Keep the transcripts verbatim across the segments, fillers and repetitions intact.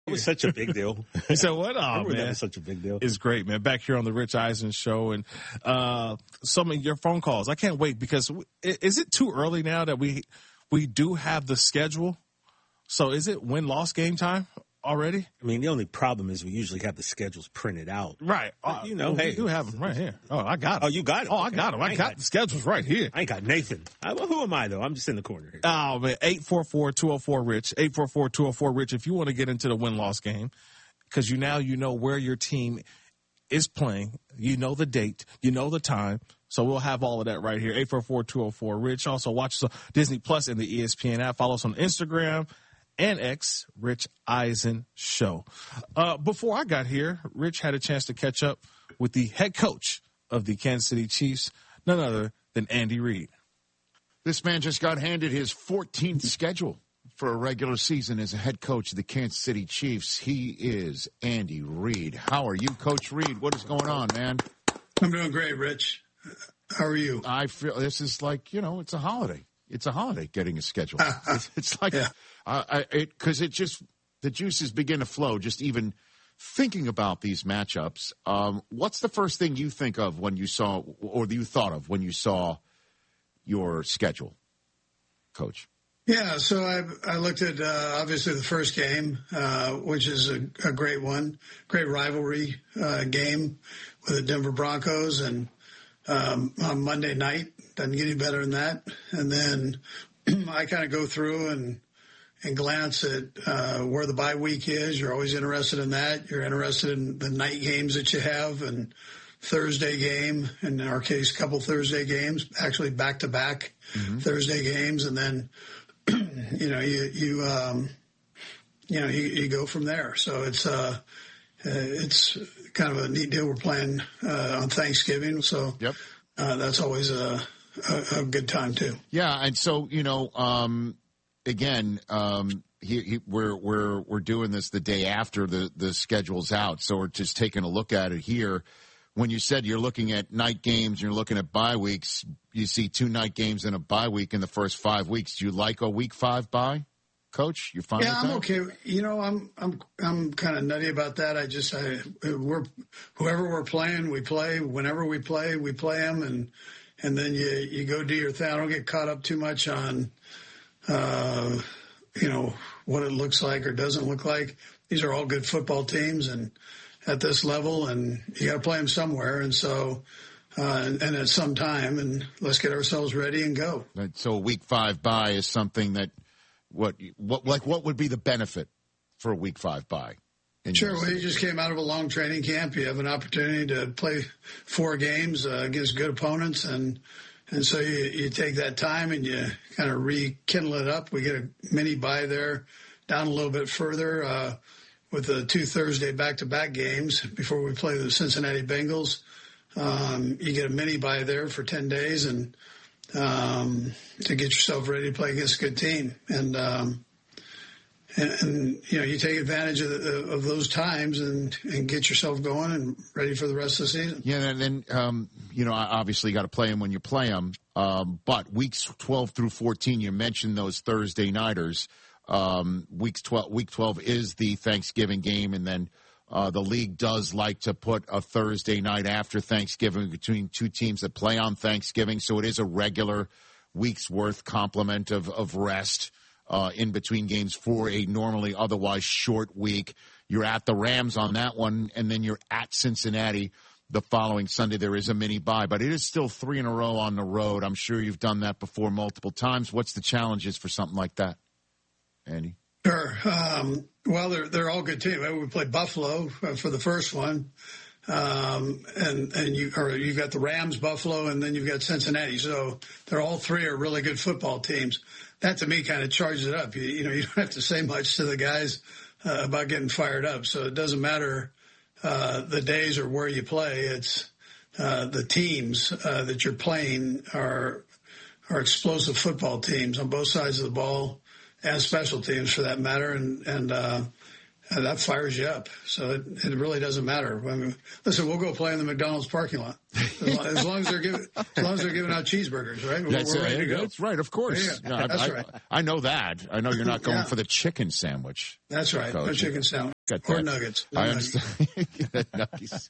It was such a big deal. You said what? Oh, man. That was such a big deal. It's great, man. Back here on the Rich Eisen Show and uh, some of your phone calls. I can't wait because w- is it too early now that we we do have the schedule? So is it win-loss game time already? I mean, the only problem is we usually have the schedules printed out. Right. Uh, you know, hey. We do have them right here. Oh, I got them. Oh, you got them? Oh, I got them. I, I got, got the schedules right here. I ain't got Nathan. I, well, who am I, though? I'm just in the corner here. Oh, man. eight four four, two oh four, RICH. eight four four, two oh four, RICH. If you want to get into the win-loss game, because you now you know where your team is playing. You know the date. You know the time. So we'll have all of that right here. eight four four, two oh four, RICH. Also, watch us on Disney Plus and the E S P N app. Follow us on Instagram and X, Rich Eisen Show. Uh, before I got here, Rich had a chance to catch up with the head coach of the Kansas City Chiefs, none other than Andy Reid. This man just got handed his fourteenth schedule for a regular season as a head coach of the Kansas City Chiefs. He is Andy Reid. How are you, Coach Reid? What is going on, man? I'm doing great, Rich. How are you? I feel this is like, you know, it's a holiday. It's a holiday getting a schedule. it's, it's like, yeah. uh, I, it, cause it just, the juices begin to flow just even thinking about these matchups. Um, what's the first thing you think of when you saw, or you thought of when you saw your schedule, Coach? Yeah, so I I looked at, uh, obviously the first game, uh, which is a, a great one, great rivalry, uh, game with the Denver Broncos and, um, on Monday night. Doesn't get any better than that. And then I kind of go through and, and glance at, uh, where the bye week is. You're always interested in that. You're interested in the night games that you have and Thursday game, in our case, a couple Thursday games, actually back to back Thursday games. And then, you know, you, you, um, you know, you, you go from there. So it's, uh, it's kind of a neat deal. We're playing, uh, on Thanksgiving. So, yep. uh, that's always a, a, a good time too. Yeah. And so, you know, um, again, um, he, he, we're, we're, we're doing this the day after the, the schedule's out. So we're just taking a look at it here. When you said you're looking at night games, you're looking at bye weeks, you see two night games and a bye week in the first five weeks. Do you like a week five bye, Coach? You're fine yeah, with I'm that? okay. You know, I'm I'm I'm kind of nutty about that. I just I we're whoever we're playing, we play. Whenever we play, we play them, and and then you you go do your thing. I don't get caught up too much on, uh, you know, what it looks like or doesn't look like. These are all good football teams, and at this level, and you got to play them somewhere. And so, uh, and, and at some time, and let's get ourselves ready and go. So a week five bye is something that, what, what, like what would be the benefit for a week five bye? Sure. Well, you just came out of a long training camp. You have an opportunity to play four games uh, against good opponents. And, and so you, you take that time and you kind of rekindle it up. We get a mini bye there down a little bit further, uh, with the two Thursday back-to-back games before we play the Cincinnati Bengals. Um, you get a mini bye there for ten days and um, to get yourself ready to play against a good team. And, um, and, and you know, you take advantage of, the, of those times and, and get yourself going and ready for the rest of the season. Yeah, and then, um, you know, obviously you got to play them when you play them. Um, but weeks twelve through fourteen, you mentioned those Thursday nighters. Um, weeks twelve, week twelve is the Thanksgiving game, and then uh, the league does like to put a Thursday night after Thanksgiving between two teams that play on Thanksgiving, so it is a regular week's worth complement of, of rest uh, in between games for a normally otherwise short week. You're at the Rams on that one, and then you're at Cincinnati the following Sunday. There is a mini bye, but it is still three in a row on the road. I'm sure you've done that before multiple times. What's the challenges for something like that, Andy? Sure. Um, well, they're they're all good teams. We played Buffalo for the first one, um, and and you or you've got the Rams, Buffalo, and then you've got Cincinnati. So they're all three are really good football teams. That to me kind of charges it up. You, you know, you don't have to say much to the guys uh, about getting fired up. So it doesn't matter uh, the days or where you play. It's uh, the teams uh, that you're playing are are explosive football teams on both sides of the ball. And special teams, for that matter, and and uh, uh, that fires you up. So it, it really doesn't matter. I mean, listen, we'll go play in the McDonald's parking lot as long as, long as they're giving as long as they're giving out cheeseburgers, right? We're, That's, we're ready to go. That's right, of course. Yeah, No, I, that's I, right. I know that. I know you're not going Yeah. for the chicken sandwich. That's right. Coach. No chicken sandwich Got or that. nuggets. I Nuggets. understand. Nuggets.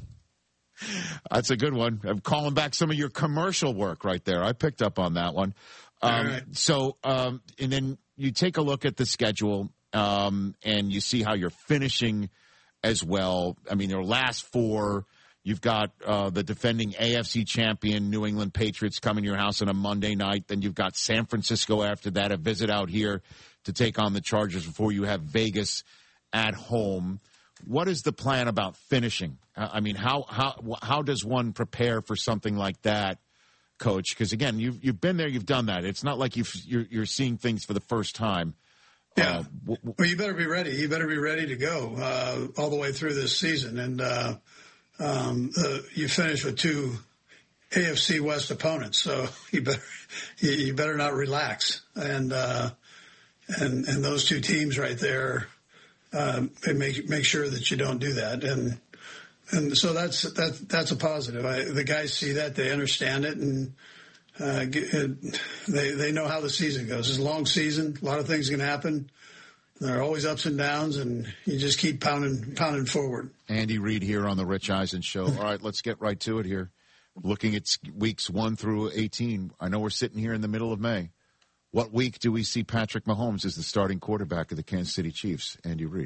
That's a good one. I'm calling back some of your commercial work right there. I picked up on that one. Um, All right. So, um, and then you take a look at the schedule, um, and you see how you're finishing as well. I mean, your last four, you've got uh, the defending A F C champion New England Patriots coming to your house on a Monday night. Then you've got San Francisco after that, a visit out here to take on the Chargers before you have Vegas at home. What is the plan about finishing? I mean, how how how does one prepare for something like that, Coach? Because again, you've you've been there, you've done that. It's not like you've, you're you're seeing things for the first time. Yeah. Uh, w- w- Well, you better be ready. You better be ready to go uh, all the way through this season. And uh, um, uh, you finish with two A F C West opponents, so you better you, you better not relax. And uh, and and those two teams right there, um, make make sure that you don't do that. And and so that's that that's a positive. I, the guys see that, they understand it, and uh, get, uh, they they know how the season goes. It's a long season. A lot of things can happen. There are always ups and downs, and you just keep pounding pounding forward. Andy Reid here on the Rich Eisen Show. All right, let's get right to it here. Looking at weeks one through eighteen, I know we're sitting here in the middle of May. What week do we see Patrick Mahomes as the starting quarterback of the Kansas City Chiefs, Andy Reid?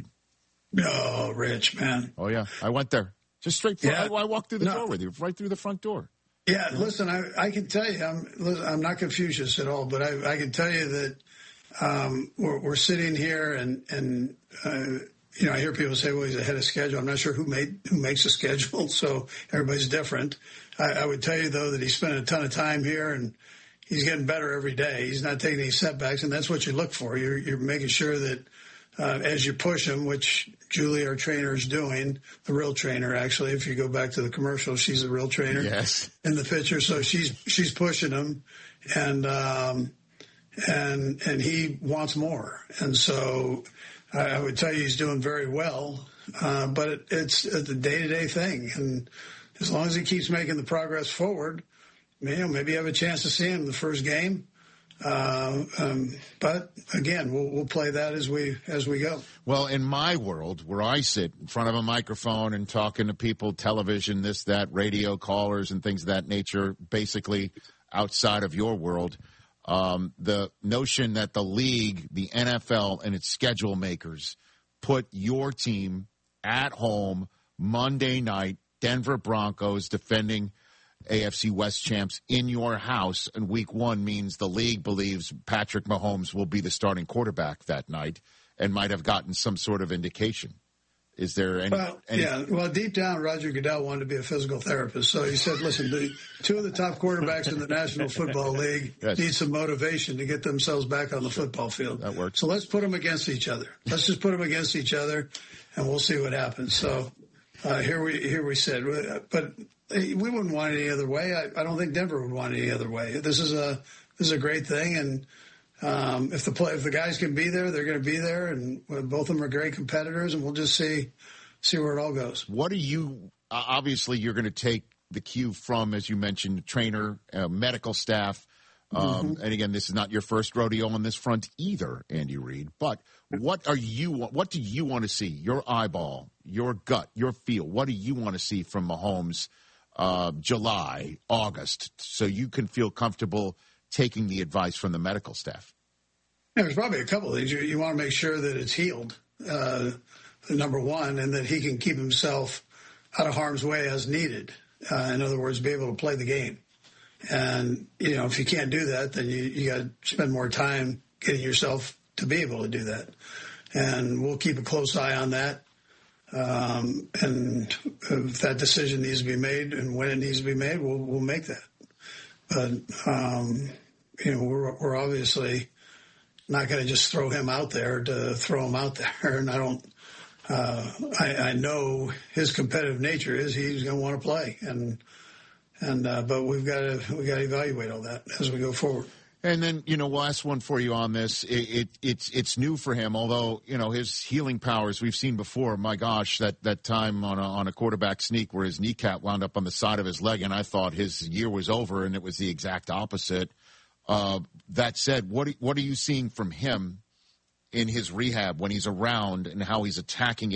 Oh, Rich, man. Oh, yeah. I went there. Just straight through. Yeah. I, I walked through the No. door with you, right through the front door. Yeah, listen, I, I can tell you, I'm listen, I'm not Confucius at all, but I, I can tell you that um, we're, we're sitting here, and and uh, you know, I hear people say, "Well, he's ahead of schedule." I'm not sure who made who makes a schedule, so everybody's different. I, I would tell you though that he spent a ton of time here, and he's getting better every day. He's not taking any setbacks, and that's what you look for. You're you're making sure that uh, as you push him, which Julie, our trainer, is doing, the real trainer, actually. If you go back to the commercial, she's a real trainer. Yes. In the picture. So she's, she's pushing him, and, um, and, and he wants more. And so I, I would tell you he's doing very well. Uh, but it, it's a day to day thing. And as long as he keeps making the progress forward, you know, maybe you have a chance to see him in the first game. Uh, um, but again, we'll, we'll play that as we as we go. Well, in my world, where I sit in front of a microphone and talking to people, television, this, that, radio callers, and things of that nature, basically outside of your world, um, the notion that the league, the N F L, and its schedule makers put your team at home Monday night, Denver Broncos defending A F C West champs in your house in week one means the league believes Patrick Mahomes will be the starting quarterback that night and might have gotten some sort of indication. Is there any? Well, any yeah. Well, deep down, Roger Goodell wanted to be a physical therapist. So he said, listen, the two of the top quarterbacks in the National Football League Yes. need some motivation to get themselves back on the football field. That works. So let's put them against each other. Let's just put them against each other, and we'll see what happens. So uh, here we here we said, but we wouldn't want it any other way. I, I don't think Denver would want it any other way. This is a this is a great thing, and um, if the play, if the guys can be there, they're going to be there, and both of them are great competitors, and we'll just see see where it all goes. What do you? Uh, obviously, you're going to take the cue from, as you mentioned, trainer, uh, medical staff. Um, Mm-hmm. And again, this is not your first rodeo on this front either, Andy Reid. But what are you? What do you want to see? Your eyeball, your gut, your feel. What do you want to see from Mahomes? Uh, July, August, so you can feel comfortable taking the advice from the medical staff? Yeah, there's probably a couple of things. You, you want to make sure that it's healed, uh, number one, and that he can keep himself out of harm's way as needed. Uh, in other words, be able to play the game. And, you know, if you can't do that, then you, you got to spend more time getting yourself to be able to do that. And we'll keep a close eye on that. Um, and if that decision needs to be made and when it needs to be made, we'll, we'll make that. But, um, you know, we're, we're obviously not going to just throw him out there to throw him out there. And I don't, uh, I, I know his competitive nature is he's going to want to play. And, and, uh, but we've got to, we got to evaluate all that as we go forward. And then, you know, last one for you on this. It, it it's it's new for him, although, you know, his healing powers we've seen before. My gosh, that, that time on a, on a quarterback sneak where his kneecap wound up on the side of his leg, and I thought his year was over, and it was the exact opposite. Uh, that said, what what are you seeing from him in his rehab when he's around and how he's attacking it?